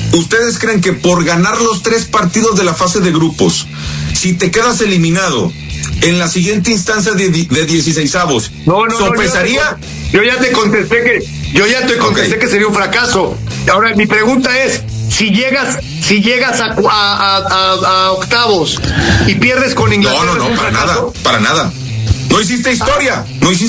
¿Ustedes creen que por ganar los 3 partidos de la fase de grupos, si te quedas eliminado en la siguiente instancia de 16avos, sopesaría? Yo ya te contesté que sería un fracaso. Ahora mi pregunta es, si llegas a octavos y pierdes con Inglaterra, no, para nada. No hiciste historia.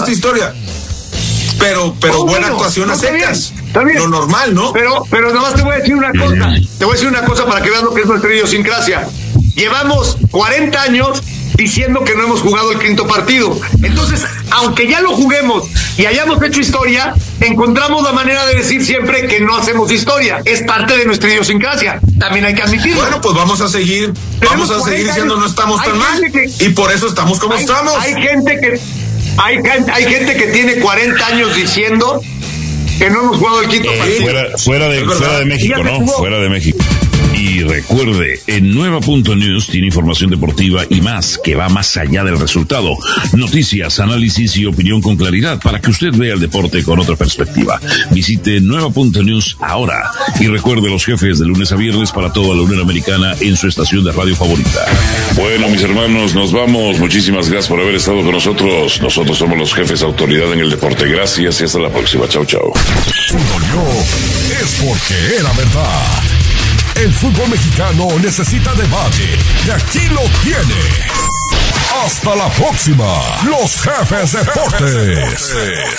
Pero buena actuación a secas. Está bien. Lo normal, ¿no? Pero nada más te voy a decir una cosa. Te voy a decir una cosa para que veas lo que es nuestra idiosincrasia. Llevamos 40 años diciendo que no hemos jugado el 5º partido. Entonces, aunque ya lo juguemos y hayamos hecho historia, encontramos la manera de decir siempre que no hacemos historia. Es parte de nuestra idiosincrasia. También hay que admitirlo. Bueno, pues vamos a seguir diciendo no estamos tan mal. Y por eso estamos como estamos. Hay gente que tiene 40 años diciendo que no hemos jugado el 5º partido. Fuera de México, ¿no? Fuera de México. Y recuerde, en Nueva.News tiene información deportiva y más, que va más allá del resultado. Noticias, análisis y opinión con claridad para que usted vea el deporte con otra perspectiva. Visite Nueva.News ahora. Y recuerde, los jefes de lunes a viernes para toda la Unión Americana en su estación de radio favorita. Bueno, mis hermanos, nos vamos. Muchísimas gracias por haber estado con nosotros. Nosotros somos los jefes autoridad en el deporte. Gracias y hasta la próxima. Chau, chau. Si dolió, es porque era verdad. El fútbol mexicano necesita debate y aquí lo tiene. Hasta la próxima, los jefes deportes.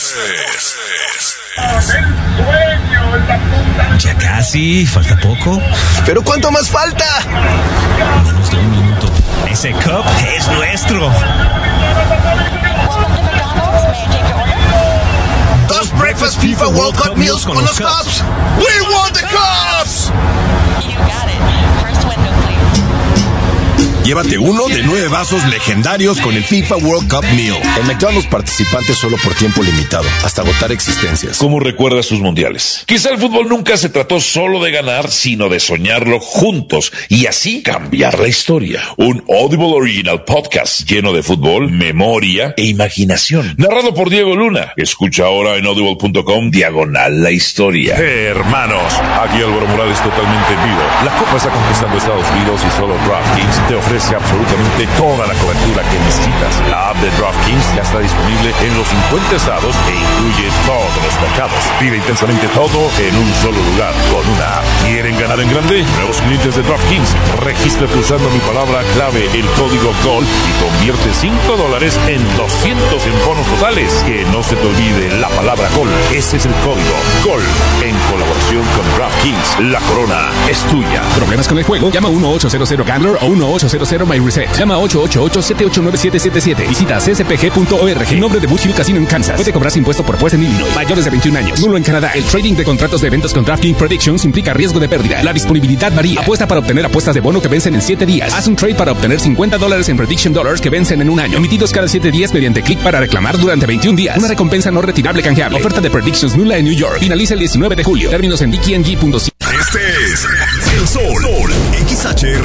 Ya casi, falta poco. ¿Pero cuánto más falta? Menos de un minuto. Ese cup es nuestro. Dos Breakfast FIFA World Cup meals con los Cups. We want the Cups. Llévate uno de 9 vasos legendarios con el FIFA World Cup Meal. En McDonald's participantes solo por tiempo limitado, hasta agotar existencias. ¿Cómo recuerda sus mundiales? Quizá el fútbol nunca se trató solo de ganar, sino de soñarlo juntos y así cambiar la historia. Un Audible Original Podcast lleno de fútbol, memoria e imaginación. Narrado por Diego Luna. Escucha ahora en audible.com/la historia. Hermanos, aquí Álvaro Morales totalmente en vivo. La Copa está conquistando Estados Unidos y solo DraftKings te ofrece absolutamente toda la cobertura que necesitas. La app de DraftKings ya está disponible en los 50 estados e incluye todos los mercados. Vive intensamente todo en un solo lugar con una app. ¿Quieren ganar en grande? Nuevos clientes de DraftKings, regístrate usando mi palabra clave, el código GOL, y convierte $5 en 200 en bonos totales. Que no se te olvide la palabra GOL. Ese es el código GOL. En colaboración con DraftKings, la corona es tuya. ¿Problemas con el juego? Llama 1-800-GAMBLER o 1-800-MyReset. Llama 888-789-777. Visita cspg.org. Nombre de Bush Hill Casino en Kansas. Puede cobrarse impuesto por juez en Illinois. Mayores de 21 años. Nulo en Canadá. El trading de contratos de eventos con DraftKings Predictions implica riesgo de pérdida. La disponibilidad varía. Apuesta para obtener apuestas de bono que vencen en 7 días. Haz un trade para obtener $50 en Prediction Dollars que vencen en un año. Emitidos cada 7 días mediante clic para reclamar durante 21 días. Una recompensa no retirable canjeable. Oferta de Predictions nula en New York. Finaliza el 19 de julio. Términos en dkng.com. Este es El Sol XH.